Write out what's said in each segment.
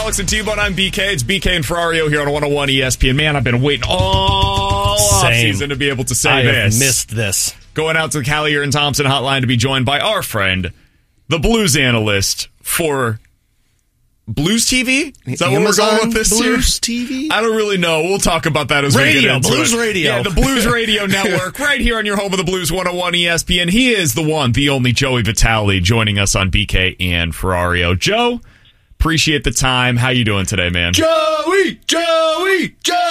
Alex and T-Bone. I'm BK. It's BK and Ferrario here on 101 ESPN. Man, I've been waiting all offseason to be able to say this. I have missed this. Going out to the Callier and Thompson hotline to be joined by our friend, the Blues analyst for Blues TV? Is that Amazon what we're going with this Blues year? TV? I don't really know. We'll talk about that as we get into Blues it. Radio. Yeah, the Blues Radio Network, right here on your home of the Blues 101 ESPN. He is the one, the only Joey Vitale joining us on BK and Ferrario. Joe, appreciate the time. How you doing today, man? Joey! Joey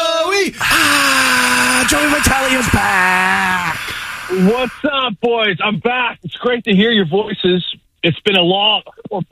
Vitale is back! What's up, boys? I'm back. It's great to hear your voices. It's been a long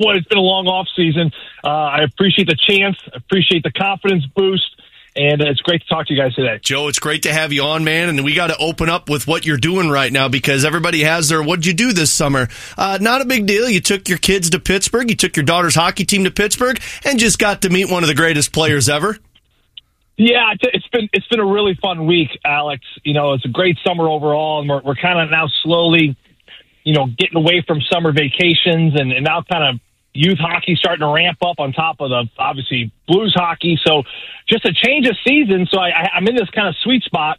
off season. I appreciate the chance. I appreciate the confidence boost. And it's great to talk to you guys today. Joe, it's great to have you on, man. And we got to open up with what you're doing right now because everybody has their, what'd you do this summer? Not a big deal. You took your kids to Pittsburgh. You took your daughter's hockey team to Pittsburgh and just got to meet one of the greatest players ever. Yeah, it's been a really fun week, Alex. You know, it's a great summer overall, and we're kind of now slowly, you know, getting away from summer vacations, and now kind of youth hockey starting to ramp up on top of the, obviously, Blues hockey. So just a change of season. So I'm in this kind of sweet spot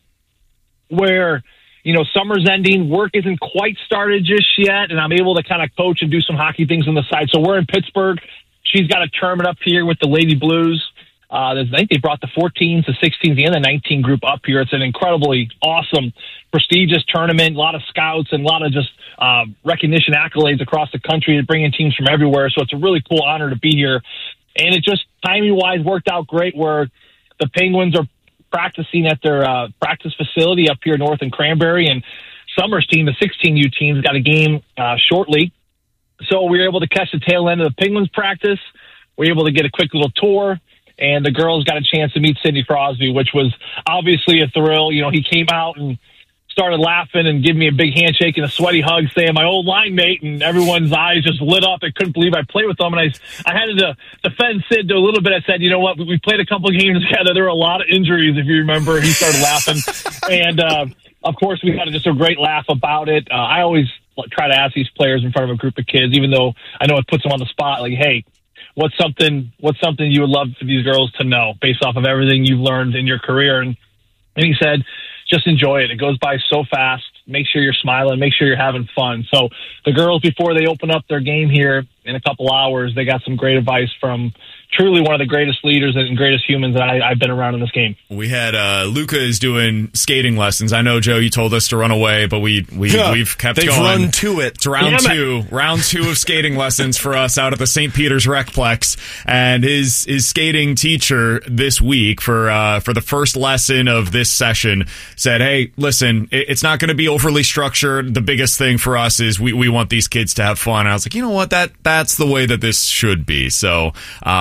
where, you know, summer's ending, work isn't quite started just yet, and I'm able to kind of coach and do some hockey things on the side. So we're in Pittsburgh. She's got a tournament up here with the Lady Blues. I think they brought the 14s, the 16s, and the 19 group up here. It's an incredibly awesome, prestigious tournament. A lot of scouts and a lot of just recognition accolades across the country, bringing teams from everywhere. So it's a really cool honor to be here. And it just, timing-wise, worked out great where the Penguins are practicing at their practice facility up here north in Cranberry. And Summer's team, the 16U team's got a game shortly. So we were able to catch the tail end of the Penguins practice. We were able to get a quick little tour. And the girls got a chance to meet Sidney Crosby, which was obviously a thrill. You know, he came out and started laughing and giving me a big handshake and a sweaty hug, saying my old line mate, and everyone's eyes just lit up. They couldn't believe I played with them. And I had to defend Sid a little bit. I said, you know what, we played a couple of games together. There were a lot of injuries, if you remember. He started laughing. And, of course, we had just a great laugh about it. I always try to ask these players in front of a group of kids, even though I know it puts them on the spot, like, hey, what's something you would love for these girls to know based off of everything you've learned in your career? And he said, just enjoy it. It goes by so fast. Make sure you're smiling. Make sure you're having fun. So the girls, before they open up their game here in a couple hours, they got some great advice from truly one of the greatest leaders and greatest humans that I've been around in this game. We had Luca is doing skating lessons. I know, Joe, you told us to run away, but we've kept They've going. Run to it. It's round two of skating lessons for us out at the St. Peter's Recplex. And his skating teacher this week for the first lesson of this session said, hey, listen, it's not going to be overly structured. The biggest thing for us is we want these kids to have fun. And I was like, you know what, that's the way that this should be. So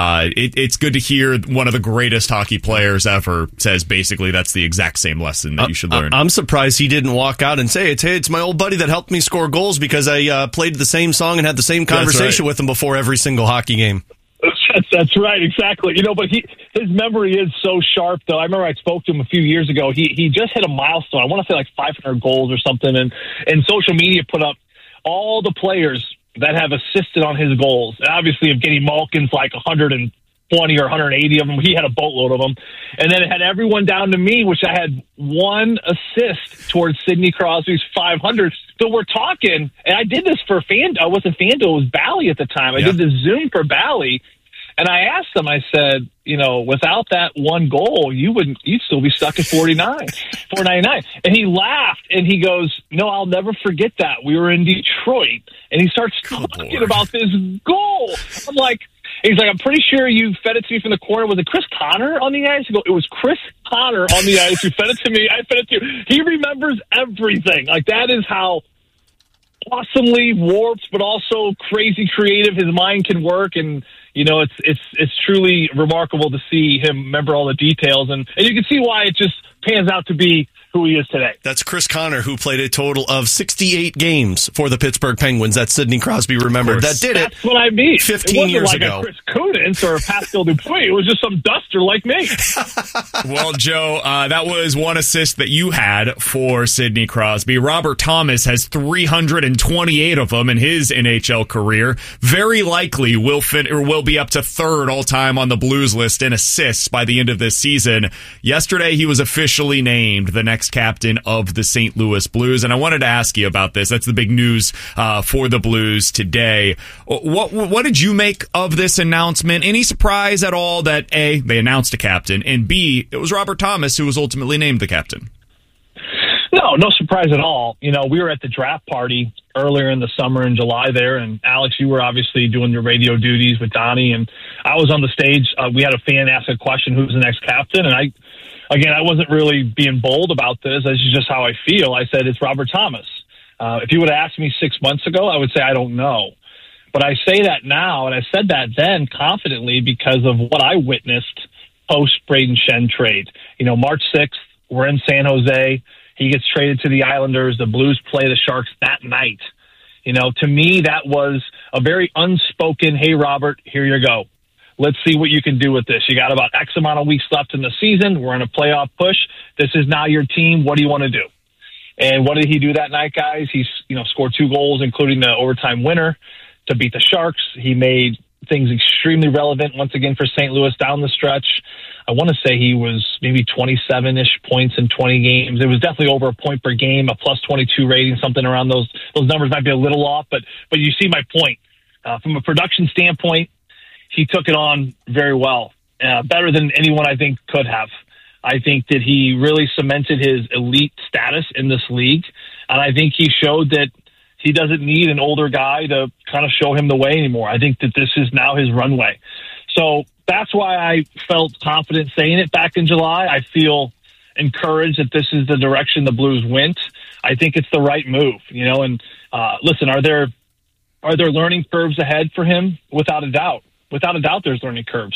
it's good to hear one of the greatest hockey players ever says basically that's the exact same lesson that you should learn. I'm surprised he didn't walk out and say, it's my old buddy that helped me score goals because I played the same song and had the same conversation with him before every single hockey game. That's right, exactly. You know, but his memory is so sharp, though. I remember I spoke to him a few years ago. He just hit a milestone. I want to say like 500 goals or something, and social media put up all the players that have assisted on his goals. And obviously, Evgeny Malkin's like 120 or 180 of them. He had a boatload of them. And then it had everyone down to me, which I had one assist towards Sidney Crosby's 500. So we're talking, and I did this for I wasn't FanDuel, it was Bally at the time. I did the Zoom for Bally. And I asked him, I said, you know, without that one goal, you'd still be stuck at 499. And he laughed and he goes, no, I'll never forget that. We were in Detroit. And he starts talking about this goal. I'm like, he's like, I'm pretty sure you fed it to me from the corner. Was it Chris Connor on the ice? I go, it was Chris Connor on the ice who fed it to me. I fed it to you. He remembers everything. Like, that is how awesomely warped, but also crazy creative his mind can work. And, you know, it's truly remarkable to see him remember all the details. And you can see why it just pans out to be who he is today. That's Chris Connor, who played a total of 68 games for the Pittsburgh Penguins. That Sidney Crosby remembered. That did it. That's what I mean. 15 years ago. It wasn't like a Chris Kunitz or a Pascal Dupuis. It was just some duster like me. Well, Joe, that was one assist that you had for Sidney Crosby. Robert Thomas has 328 of them in his NHL career. Very likely will be up to third all-time on the Blues list in assists by the end of this season. Yesterday, he was officially named the next captain of the St. Louis Blues, and I wanted to ask you about this. That's the big news for the Blues today. What did you make of this announcement? Any surprise at all that A, they announced a captain, and B, it was Robert Thomas who was ultimately named the captain? No surprise at all. You know, we were at the draft party earlier in the summer in July there, and Alex, you were obviously doing your radio duties with Donnie, and I was on the stage. We had a fan ask a question, who's the next captain? And I wasn't really being bold about this. This is just how I feel. I said, it's Robert Thomas. If you would have asked me 6 months ago, I would say, I don't know. But I say that now, and I said that then confidently because of what I witnessed post Braden Shen trade. You know, March 6th, we're in San Jose. He gets traded to the Islanders. The Blues play the Sharks that night. You know, to me, that was a very unspoken, hey, Robert, here you go. Let's see what you can do with this. You got about X amount of weeks left in the season. We're in a playoff push. This is now your team. What do you want to do? And what did he do that night, guys? He, scored 2 goals, including the overtime winner to beat the Sharks. He made things extremely relevant once again for St. Louis down the stretch. I want to say he was maybe 27-ish points in 20 games. It was definitely over a point per game, a plus 22 rating, something around those numbers might be a little off, but you see my point. From a production standpoint, he took it on very well, better than anyone I think could have. I think that he really cemented his elite status in this league, and I think he showed that he doesn't need an older guy to kind of show him the way anymore. I think that this is now his runway. So that's why I felt confident saying it back in July. I feel encouraged that this is the direction the Blues went. I think it's the right move, and listen, are there learning curves ahead for him? Without a doubt. Without a doubt, there's learning curves.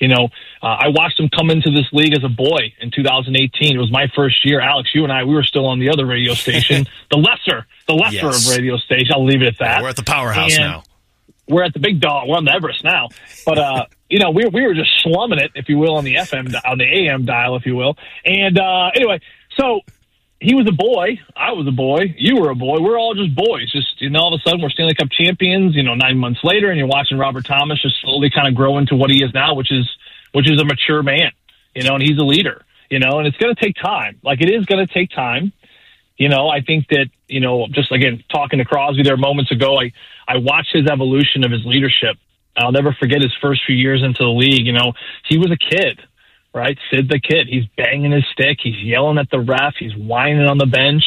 I watched him come into this league as a boy in 2018. It was my first year. Alex, you and I, we were still on the other radio station, the lesser Yes. of radio station. I'll leave it at that. Yeah, we're at the powerhouse now. We're at the big dog. We're on the Everest now. But, we were just slumming it, if you will, on the on the AM dial, if you will. And anyway, so he was a boy. I was a boy. You were a boy. We're all just boys. Just, all of a sudden we're Stanley Cup champions, 9 months later, and you're watching Robert Thomas just slowly kind of grow into what he is now, which is a mature man, and he's a leader, and it's going to take time. Like, it is going to take time. I think that, just again, talking to Crosby there moments ago, I watched his evolution of his leadership. I'll never forget his first few years into the league. He was a kid, right? Sid the kid. He's banging his stick. He's yelling at the ref. He's whining on the bench,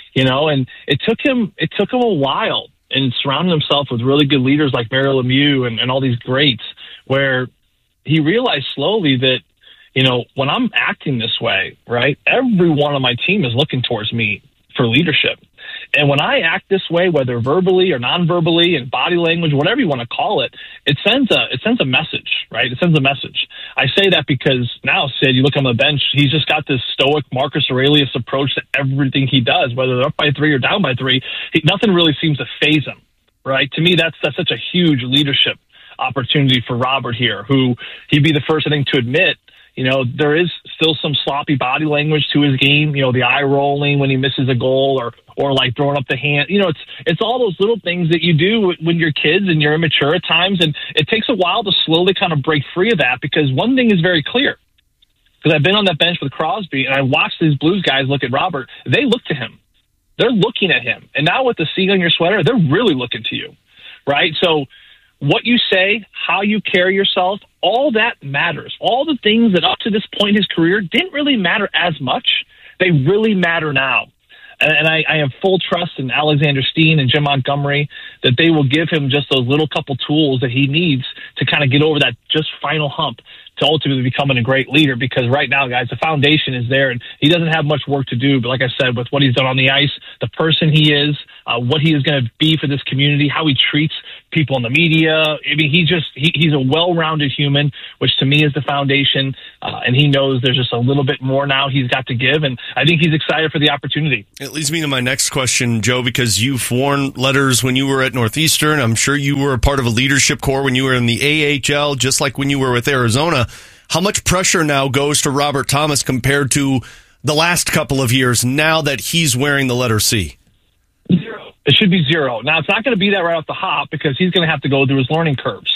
and it took him a while, and surrounding himself with really good leaders like Mario Lemieux and all these greats, where he realized slowly that, when I'm acting this way, right, every one of my team is looking towards me for leadership. And when I act this way, whether verbally or non-verbally and body language, whatever you want to call it, it sends a message, right? It sends a message. I say that because now, Sid, you look on the bench, he's just got this stoic Marcus Aurelius approach to everything he does, whether they're up by 3 or down by 3. Nothing really seems to faze him, right? To me, that's such a huge leadership opportunity for Robert here, who he'd be the first, I think, to admit, there is still some sloppy body language to his game, the eye rolling when he misses a goal or like throwing up the hand. It's all those little things that you do when you're kids and you're immature at times. And it takes a while to slowly kind of break free of that, because one thing is very clear, because I've been on that bench with Crosby and I watched these Blues guys look at Robert. They look to him. They're looking at him. And now with the C on your sweater, they're really looking to you, right? So what you say, how you carry yourself, all that matters. All the things that up to this point in his career didn't really matter as much, they really matter now. And I have full trust in Alexander Steen and Jim Montgomery that they will give him just those little couple tools that he needs to kind of get over that just final hump to ultimately becoming a great leader. Because right now, guys, the foundation is there, and he doesn't have much work to do. But like I said, with what he's done on the ice, the person he is, what he is going to be for this community, how he treats people in the media. I mean, he's a well-rounded human, which to me is the foundation. And he knows there's just a little bit more now he's got to give. And I think he's excited for the opportunity. It leads me to my next question, Joe, because you've worn letters when you were at Northeastern. I'm sure you were a part of a leadership corps when you were in the AHL, just like when you were with Arizona. How much pressure now goes to Robert Thomas compared to the last couple of years now that he's wearing the letter C? Zero. It should be zero. Now, it's not going to be that right off the hop, because he's going to have to go through his learning curves.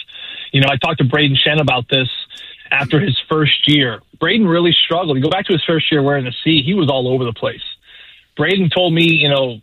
I talked to Braden Shen about this after his first year. Braden really struggled. You go back to his first year wearing the C, he was all over the place. Braden told me,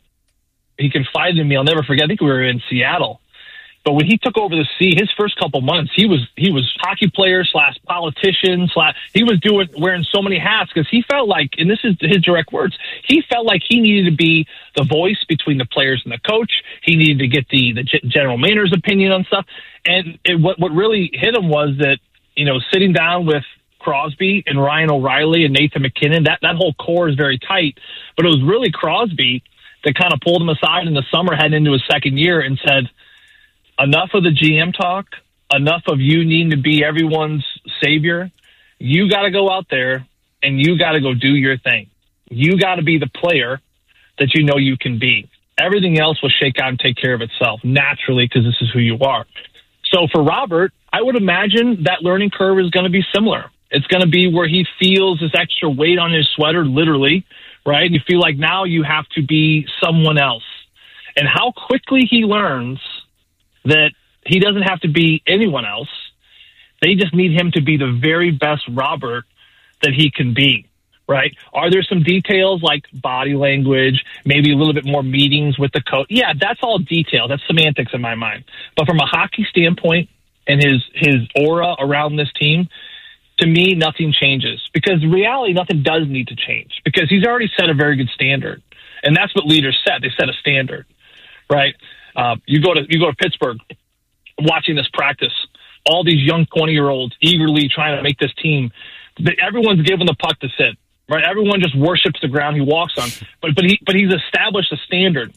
he confided in me. I'll never forget. I think we were in Seattle. But when he took over the C, his first couple months, he was hockey player / politician / he was wearing so many hats because he felt like, and this is his direct words, he felt like he needed to be the voice between the players and the coach. He needed to get the general manager's opinion on stuff. And what really hit him was that, sitting down with Crosby and Ryan O'Reilly and Nathan McKinnon, that whole core is very tight. But it was really Crosby that kind of pulled him aside in the summer heading into his second year and said, enough of the GM talk, enough of you needing to be everyone's savior. You got to go out there and you got to go do your thing. You got to be the player that you can be. Everything else will shake out and take care of itself naturally because this is who you are. So for Robert, I would imagine that learning curve is going to be similar. It's going to be where he feels this extra weight on his sweater, literally, right? You feel like now you have to be someone else. And how quickly he learns that he doesn't have to be anyone else. They just need him to be the very best Robert that he can be, right? Are there some details like body language, maybe a little bit more meetings with the coach? Yeah, that's all detail. That's semantics in my mind. But from a hockey standpoint and his aura around this team, to me, nothing changes. Because in reality, nothing does need to change because he's already set a very good standard. And that's what leaders set. They set a standard, right? You go to Pittsburgh, watching this practice, all these young 20-year-olds eagerly trying to make this team. Everyone's given the puck to sit, right? Everyone just worships the ground he walks on. But he's established a standard.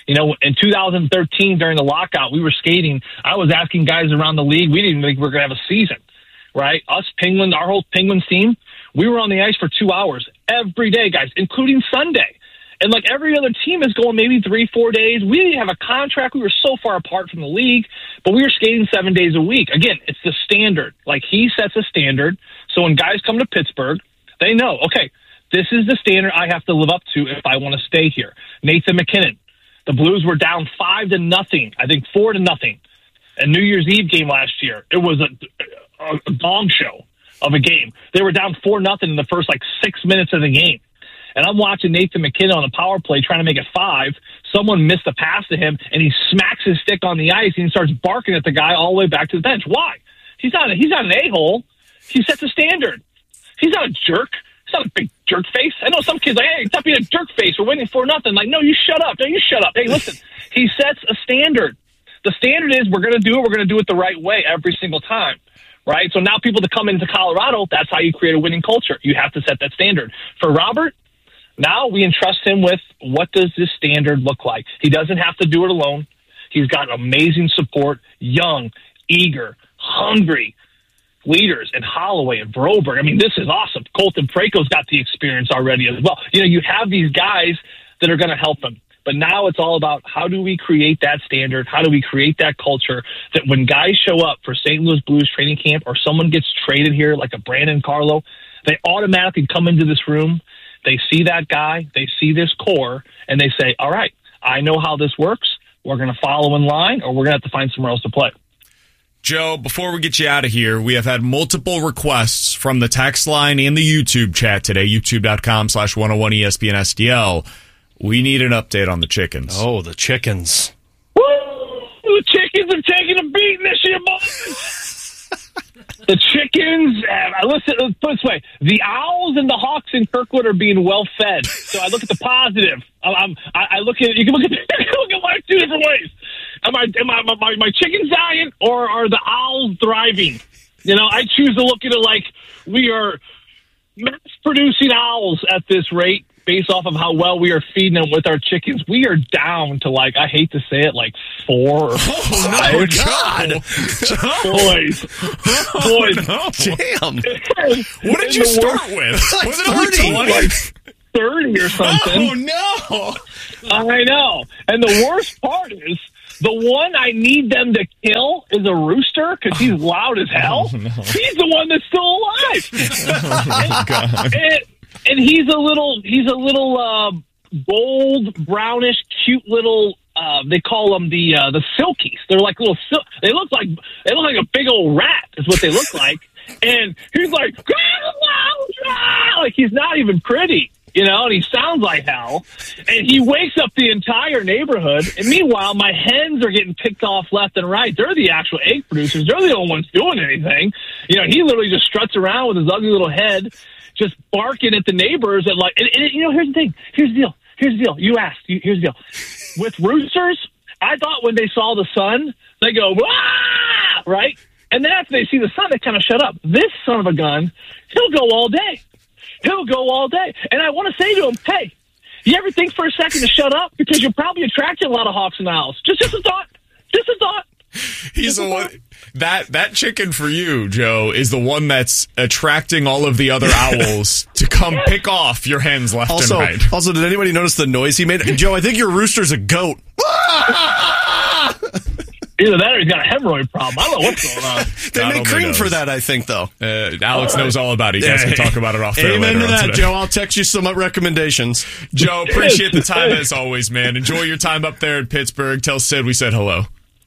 In 2013 during the lockout, we were skating. I was asking guys around the league. We didn't even think we were going to have a season, right? Us Penguins, our whole Penguins team, we were on the ice for 2 hours every day, guys, including Sunday. And like every other team is going maybe 3-4 days. We didn't have a contract. We were so far apart from the league, but we were skating 7 days a week. Again, it's the standard. Like he sets a standard. So when guys come to Pittsburgh, they know, okay, this is the standard I have to live up to if I want to stay here. Nathan McKinnon, the Blues were down 5-0, I think 4-0. A New Year's Eve game last year. It was a gong show of a game. They were down 4-0 in the first 6 minutes of the game. And I'm watching Nathan McKinnon on the power play trying to make it 5. Someone missed a pass to him, and he smacks his stick on the ice, and he starts barking at the guy all the way back to the bench. Why? He's not an a-hole. He sets a standard. He's not a jerk. He's not a big jerk face. I know some kids like, hey, stop being a jerk face. We're winning 4-0. Like, no, you shut up. No, you shut up. Hey, listen. He sets a standard. The standard is we're going to do it. We're going to do it the right way every single time. Right? So now people that come into Colorado, that's how you create a winning culture. You have to set that standard. For Robert, now we entrust him with what does this standard look like? He doesn't have to do it alone. He's got amazing support, young, eager, hungry leaders in Holloway and Broberg. I mean, this is awesome. Colton Preko's got the experience already as well. You have these guys that are going to help him. But now it's all about how do we create that standard? How do we create that culture that when guys show up for St. Louis Blues training camp or someone gets traded here like a Brandon Carlo, they automatically come into this room. They see that guy, they see this core, and they say, all right, I know how this works. We're going to follow in line, or we're going to have to find somewhere else to play. Joe, before we get you out of here, we have had multiple requests from the text line and the YouTube chat today, youtube.com/101ESPNSDL. We need an update on the chickens. Oh, the chickens. Woo! The chickens are taking a beating this year, boys. The chickens, listen, put it this way, the Owls and the Hawks in Kirkwood are being well fed. So I look at the positive. I look at, you can look at life two different ways. Am my chickens dying or are the Owls thriving? I choose to look at it like we are mass producing owls at this rate based off of how well we are feeding them with our chickens. We are down to I hate to say it, 4 or 5. Oh, God. Boys. No. Damn. What did you start with? Was it 30 or something? Oh, no. I know. And the worst part is the one I need them to kill is a rooster because he's loud as hell. Oh, no. He's the one that's still alive. Oh, God. And he's a little gold, brownish, cute little they call them the silkies. They're like little they look like a big old rat is what they look like. And he's like he's not even pretty, and he sounds like hell. And he wakes up the entire neighborhood. And meanwhile, my hens are getting picked off left and right. They're the actual egg producers. They're the only ones doing anything. He literally just struts around with his ugly little head, just barking at the neighbors. And here's the thing. Here's the deal. You asked. Here's the deal. With roosters, I thought when they saw the sun, they go, "Wah!" right? And then after they see the sun, they kind of shut up. This son of a gun, he'll go all day. And I want to say to him, hey, you ever think for a second to shut up? Because you're probably attracting a lot of hawks and owls. Just a thought. He's the one. That chicken for you, Joe, is the one that's attracting all of the other owls to come pick off your hens left and right. Also, did anybody notice the noise he made? Joe, I think your rooster's a goat. Either that or he's got a hemorrhoid problem. I don't know what's going on. They make cream for that, I think, though. Alex knows all about it. You guys can talk about it off there later. Amen to that, today. Joe. I'll text you some recommendations. Joe, appreciate the time as always, man. Enjoy your time up there in Pittsburgh. Tell Sid we said hello.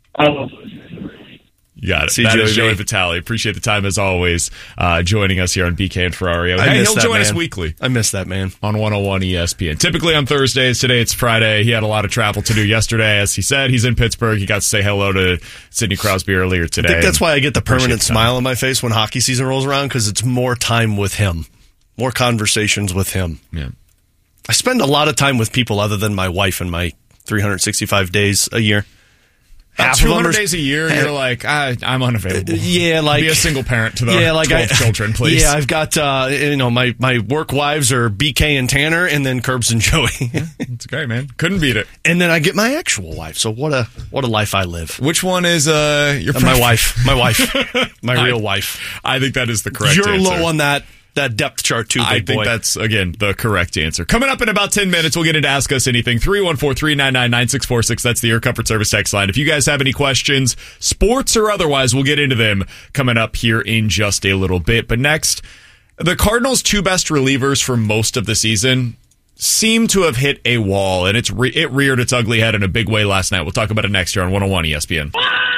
You got it. See, that is Joey Vitale. Appreciate the time as always, joining us here on BK and Ferrario. He'll join us weekly. I miss that, man. On 101 ESPN. Typically on Thursdays. Today it's Friday. He had a lot of travel to do yesterday. As he said, he's in Pittsburgh. He got to say hello to Sidney Crosby earlier today. I think that's why I get the permanent smile on my face when hockey season rolls around, because it's more time with him. More conversations with him. Yeah. I spend a lot of time with people other than my wife in my 365 days a year. Half 200 days a year, you're like, I'm unavailable. Yeah, be a single parent to the 12 children, please. Yeah, I've got, my work wives are BK and Tanner, and then Curbs and Joey. Yeah, it's great, man. Couldn't beat it. And then I get my actual wife. So what a life I live. Which one is your my wife? My wife, my real wife. I think that is the correct You're answer. Low on that depth chart too, I think that's, again, the correct answer. Coming up in about 10 minutes, we'll get into Ask Us Anything. 314-399-9646. That's the Air Comfort Service text line. If you guys have any questions, sports or otherwise, we'll get into them coming up here in just a little bit. But next, the Cardinals' two best relievers for most of the season seem to have hit a wall, and it reared its ugly head in a big way last night. We'll talk about it next year on 101 ESPN.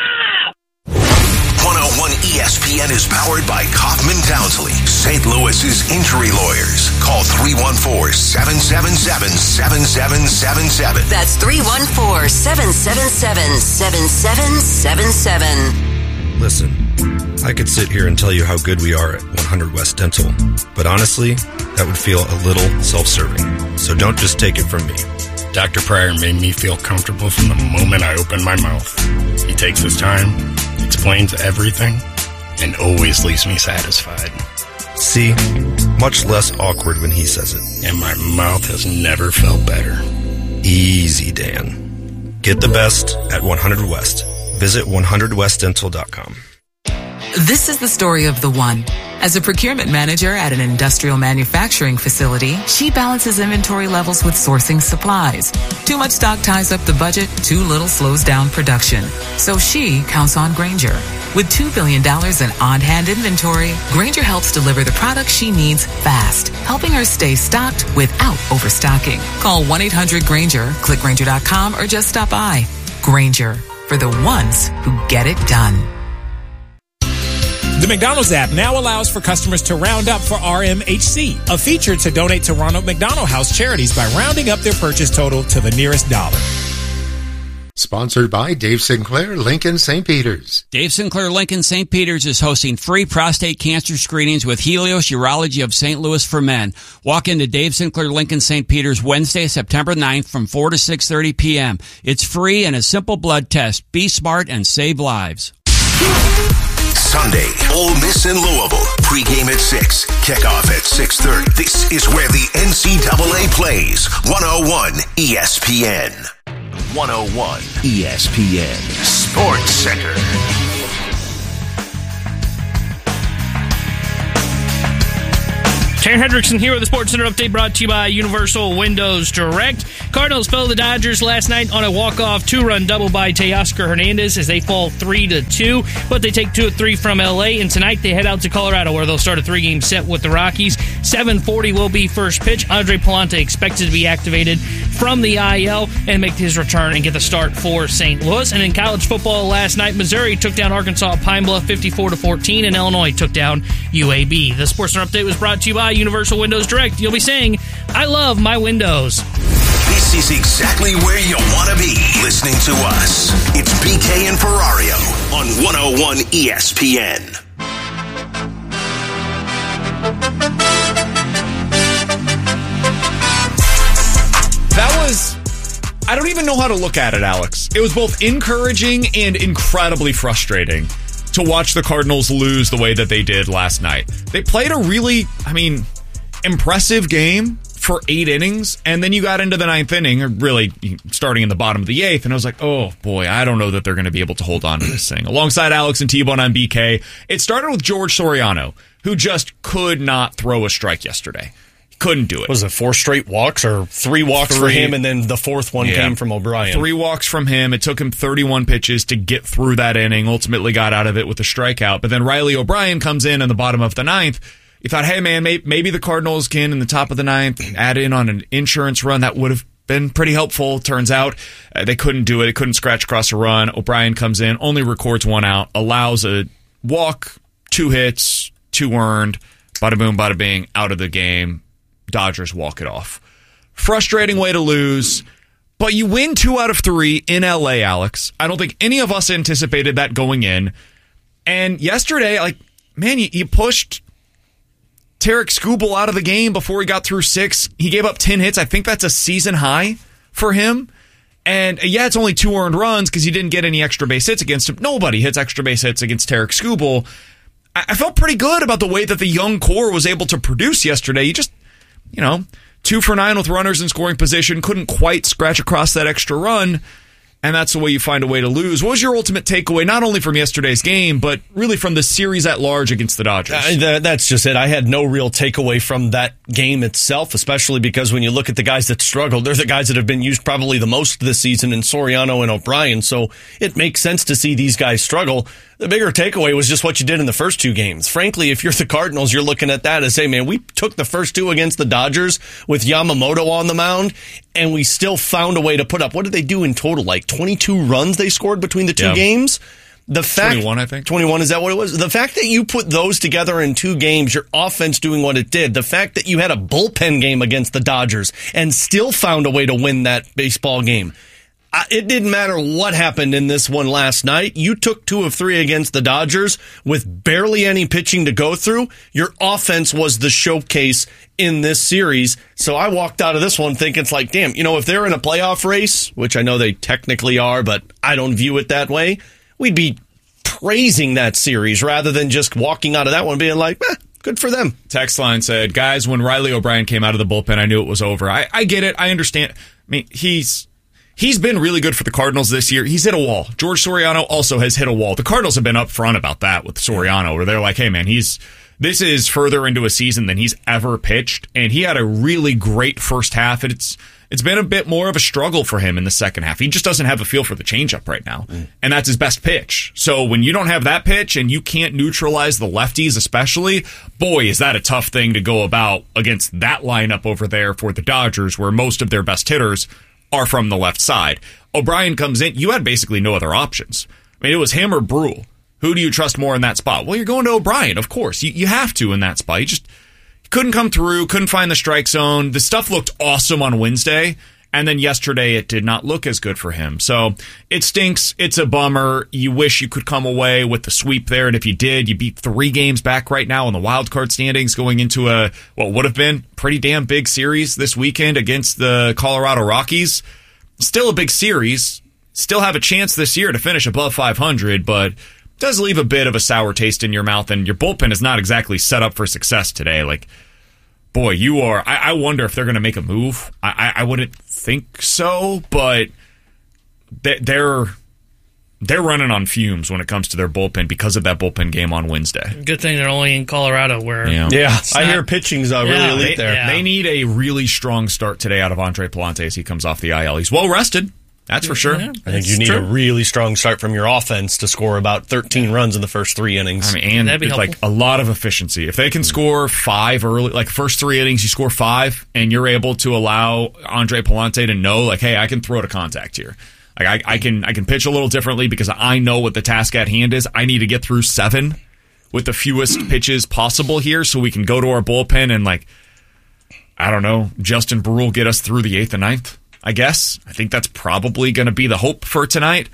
101 ESPN is powered by Kaufman Townsley, St. Louis's injury lawyers. Call 314-777-7777. That's 314-777-7777. Listen, I could sit here and tell you how good we are at 100 West Dental, but honestly, that would feel a little self-serving. So don't just take it from me. Dr. Pryor made me feel comfortable from the moment I opened my mouth. He takes his time, explains everything, and always leaves me satisfied. See? Much less awkward when he says it. And my mouth has never felt better. Easy, Dan. Get the best at 100 West. Visit 100westdental.com. This is the story of the one. As a procurement manager at an industrial manufacturing facility, she balances inventory levels with sourcing supplies. Too much stock ties up the budget, too little slows down production. So she counts on Grainger. With $2 billion in on-hand inventory, Grainger helps deliver the products she needs fast, helping her stay stocked without overstocking. Call 1-800-GRAINGER, click Grainger.com, or just stop by. Grainger, for the ones who get it done. The McDonald's app now allows for customers to round up for RMHC, a feature to donate to Ronald McDonald House charities by rounding up their purchase total to the nearest dollar. Sponsored by Dave Sinclair, Lincoln St. Peter's. Dave Sinclair, Lincoln St. Peter's is hosting free prostate cancer screenings with Helios Urology of St. Louis for men. Walk into Dave Sinclair, Lincoln St. Peter's Wednesday, September 9th from 4 to 6:30 p.m. It's free and a simple blood test. Be smart and save lives. Sunday, Ole Miss in Louisville. Pre-game at 6. Kickoff at 6:30. This is where the NCAA plays. 101 ESPN. 101 ESPN. Sports Center. Taryn Hendrickson here with the Sports Center update brought to you by Universal Windows Direct. Cardinals fell the Dodgers last night on a walk-off two-run double by Teoscar Hernandez as they fall 3-2, but they take 2 of 3 from L.A., and tonight they head out to Colorado where they'll start a 3-game set with the Rockies. 7:40 will be first pitch. Andre Palante expected to be activated from the IL and make his return and get the start for St. Louis. And in college football last night, Missouri took down Arkansas at Pine Bluff 54-14, and Illinois took down UAB. The Sports Center Update was brought to you by Universal Windows Direct. You'll be saying, I love my windows. This is exactly where you want to be listening to us. It's BK and Ferrario on 101 ESPN. That was, I don't even know how to look at it, Alex. It was both encouraging and incredibly frustrating to watch the Cardinals lose the way that they did last night. They played a really, impressive game for 8 innings, and then you got into the 9th inning, or really starting in the bottom of the 8th, and I was like, oh boy, I don't know that they're going to be able to hold on to this thing. Alongside Alex and T-Bone on BK, it started with George Soriano, who just could not throw a strike yesterday. He couldn't do it. Was it 4 straight walks or 3 walks for him, and then the 4th one came from O'Brien? 3 walks from him. It took him 31 pitches to get through that inning, ultimately got out of it with a strikeout. But then Riley O'Brien comes in the bottom of the 9th. You thought, hey, man, maybe the Cardinals can, in the top of the 9th, add in on an insurance run. That would have been pretty helpful. Turns out they couldn't do it. They couldn't scratch across a run. O'Brien comes in, only records 1 out, allows a walk, 2 hits, 2 earned, bada boom, bada bing, out of the game. Dodgers walk it off. Frustrating way to lose, but you win 2 out of 3 in LA, Alex. I don't think any of us anticipated that going in. And yesterday, you pushed Tarek Skubal out of the game before he got through 6. He gave up 10 hits. I think that's a season high for him. And yeah, it's only 2 earned runs because he didn't get any extra base hits against him. Nobody hits extra base hits against Tarek Skubal. I felt pretty good about the way that the young core was able to produce yesterday. You just, 2 for 9 with runners in scoring position. Couldn't quite scratch across that extra run. And that's the way you find a way to lose. What was your ultimate takeaway, not only from yesterday's game, but really from the series at large against the Dodgers? That's just it. I had no real takeaway from that game itself, especially because when you look at the guys that struggled, they're the guys that have been used probably the most this season in Soriano and O'Brien. So it makes sense to see these guys struggle. The bigger takeaway was just what you did in the first 2 games. Frankly, if you're the Cardinals, you're looking at that as, hey, man, we took the first 2 against the Dodgers with Yamamoto on the mound, and we still found a way to put up. What did they do in total? 22 runs they scored between the 2 games? The fact 21, I think. 21, is that what it was? The fact that you put those together in 2 games, your offense doing what it did, the fact that you had a bullpen game against the Dodgers and still found a way to win that baseball game. It didn't matter what happened in this one last night. You took 2 of 3 against the Dodgers with barely any pitching to go through. Your offense was the showcase in this series. So I walked out of this one thinking it's like, damn, if they're in a playoff race, which I know they technically are, but I don't view it that way, we'd be praising that series rather than just walking out of that one being like, good for them. Text line said, guys, when Riley O'Brien came out of the bullpen, I knew it was over. I get it. I understand. He's been really good for the Cardinals this year. He's hit a wall. George Soriano also has hit a wall. The Cardinals have been upfront about that with Soriano, where they're like, hey, man, this is further into a season than he's ever pitched, and he had a really great first half. And it's been a bit more of a struggle for him in the second half. He just doesn't have a feel for the changeup right now, and that's his best pitch. So when you don't have that pitch and you can't neutralize the lefties especially, boy, is that a tough thing to go about against that lineup over there for the Dodgers, where most of their best hitters are from the left side. O'Brien comes in. You had basically no other options. It was him or Brule. Who do you trust more in that spot? Well, you're going to O'Brien, of course. You have to in that spot. He just couldn't come through, couldn't find the strike zone. The stuff looked awesome on Wednesday, and then yesterday it did not look as good for him. So it stinks. It's a bummer. You wish you could come away with the sweep there, and if you did, you beat 3 games back right now in the wild card standings going into what would have been pretty damn big series this weekend against the Colorado Rockies. Still a big series. Still have a chance this year to finish above 500, but does leave a bit of a sour taste in your mouth, and your bullpen is not exactly set up for success today. Boy, you are. I wonder if they're going to make a move. I wouldn't think so, but they're running on fumes when it comes to their bullpen because of that bullpen game on Wednesday. Good thing they're only in Colorado, where I hear pitching's really elite there. They need a really strong start today out of Andre Palante as he comes off the IL. He's well rested. That's for sure. Yeah, I think you need a really strong start from your offense to score about 13 runs in the first 3 innings. I mean, and that'd be it's like a lot of efficiency. If they can score 5 early, like first 3 innings, you score 5, and you're able to allow Andre Pallante to know, like, hey, I can throw to contact here. Like I can pitch a little differently because I know what the task at hand is. I need to get through 7 with the fewest pitches possible here, so we can go to our bullpen and, like, I don't know, Justin Brule get us through the 8th and 9th. I guess. I think that's probably going to be the hope for tonight.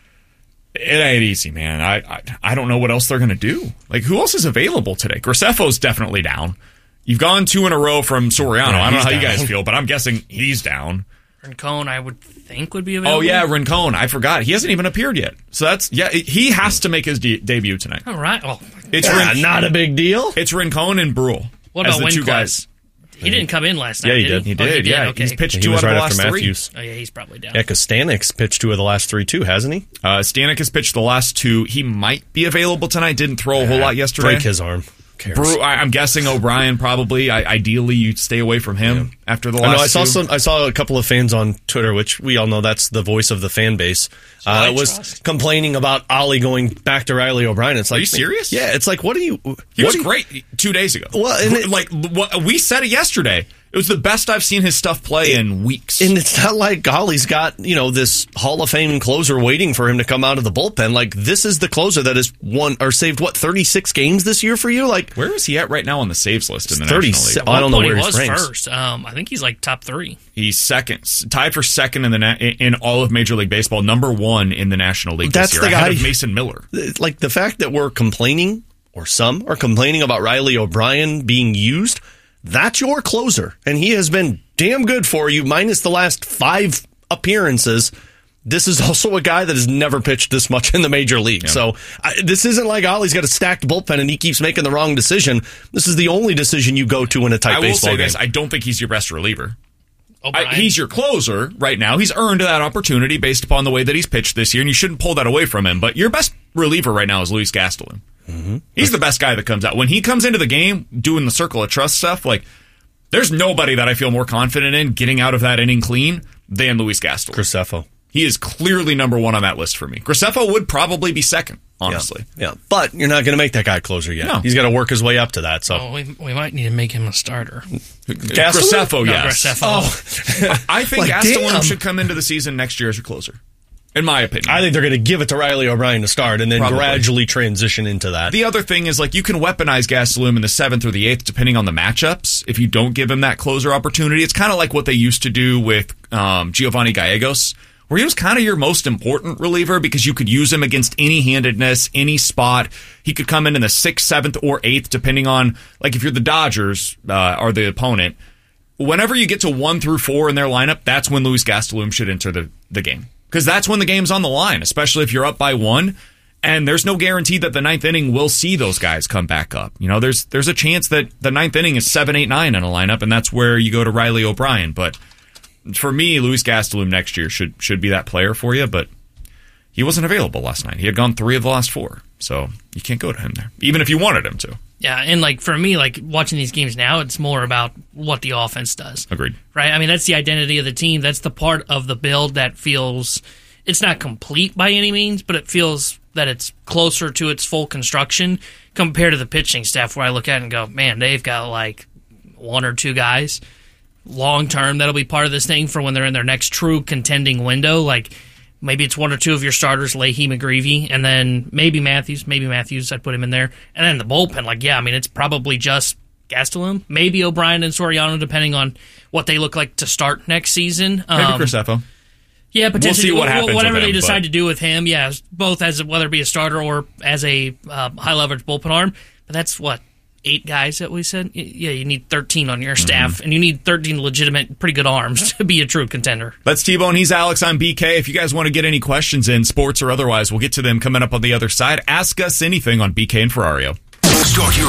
It ain't easy, man. I don't know what else they're going to do. Like, who else is available today? Graceffo's definitely down. You've gone 2 in a row from Soriano. I don't know how you guys feel, but I'm guessing he's down. Rincon, I would think, would be available. Oh, yeah, Rincon. I forgot. He hasn't even appeared yet. So that's, he has to make his debut tonight. All right. Oh, it's not a big deal. It's Rincon and Brule. What about the 2 guys? He didn't come in last night. Yeah, he did. did. He did. Yeah, okay. He's pitched 2 out of the last 3. Matthews. Oh, yeah, he's probably down. Yeah, because Stanek's pitched 2 of the last 3 too, hasn't he? Stanek has pitched the last 2. He might be available tonight. Didn't throw a whole lot yesterday. Break his arm. I'm guessing O'Brien probably. Ideally, you'd stay away from him after the last. I saw a couple of fans on Twitter, which we all know that's the voice of the fan base. Was complaining about Ollie going back to Riley O'Brien. It's like, are you serious? Yeah, it's like, what are you? He was great 2 days ago. Well, and we said it yesterday. It was the best I've seen his stuff play in weeks. And it's not like Ollie's got, this Hall of Fame closer waiting for him to come out of the bullpen. Like, this is the closer that has won or saved 36 games this year for you. Like, where is he at right now on the saves list in the National League? I don't know where he he's was ranked. first. I think he's like top 3. He's second, tied for second in all of Major League Baseball, number 1 in the National League this year, the ahead guy, of Mason Miller. Like, the fact that we're complaining, or some are complaining about Riley O'Brien being used, that's your closer, and he has been damn good for you, minus the last 5 appearances. This is also a guy that has never pitched this much in the major league. Yeah. So this isn't like Ollie's got a stacked bullpen and he keeps making the wrong decision. This is the only decision you go to in a tight baseball game. I will say this, I don't think he's your best reliever. He's your closer right now. He's earned that opportunity based upon the way that he's pitched this year, and you shouldn't pull that away from him. But your best reliever right now is Luis Gastelum. Mm-hmm. He's the best guy that comes out. When he comes into the game doing the circle of trust stuff, like, there's nobody that I feel more confident in getting out of that inning clean than Luis Gastelum. Graceffo. He is clearly number 1 on that list for me. Graceffo would probably be second, honestly. Yeah. But you're not going to make that guy closer yet. No. He's got to work his way up to that. So we might need to make him a starter. Graceffo, yes. Graceffo. I think Gastelum should come into the season next year as a closer. In my opinion. I think they're going to give it to Riley O'Brien to start and then gradually transition into that. The other thing is, like, you can weaponize Gastelum in the 7th or the 8th depending on the matchups. If you don't give him that closer opportunity, it's kind of like what they used to do with Giovanni Gallegos, where he was kind of your most important reliever because you could use him against any handedness, any spot. He could come in the 6th, 7th, or 8th depending on, like, if you're the Dodgers or the opponent. Whenever you get to 1 through 4 in their lineup, that's when Luis Gastelum should enter the game. Because that's when the game's on the line, especially if you're up by 1, and there's no guarantee that the 9th inning will see those guys come back up. There's a chance that the 9th inning is 7, 8, 9 in a lineup, and that's where you go to Riley O'Brien. But for me, Luis Gastelum next year should be that player for you, but he wasn't available last night. He had gone 3 of the last 4, so you can't go to him there, even if you wanted him to. Yeah, and like for me, like watching these games now, it's more about what the offense does. Agreed. Right? I mean, that's the identity of the team. That's the part of the build that feels, it's not complete by any means, but it feels that it's closer to its full construction compared to the pitching staff, where I look at it and go, man, they've got like 1 or 2 guys long term that'll be part of this thing for when they're in their next true contending window. Like, maybe it's 1 or 2 of your starters, Leahy, McGreevy, and then maybe Matthews. I'd put him in there. And then the bullpen, it's probably just Gastelum, maybe O'Brien and Soriano, depending on what they look like to start next season. Maybe Graceffo. Yeah, potentially. We'll see what happens whatever with they him, decide to do with him, yeah, both as whether it be a starter or as a high-leverage bullpen arm. But that's, 8 guys that we said? Yeah, you need 13 on your staff, and you need 13 legitimate, pretty good arms to be a true contender. That's T-Bone. He's Alex. I'm BK. If you guys want to get any questions in, sports or otherwise, we'll get to them coming up on the other side. Ask us anything on BK and Ferrario. Start your